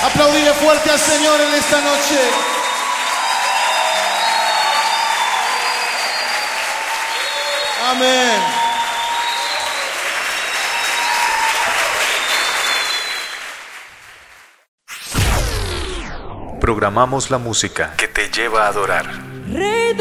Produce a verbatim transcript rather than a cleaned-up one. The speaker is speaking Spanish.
Aplaudile fuerte al Señor en esta noche. Amén. Programamos la música que te lleva a adorar.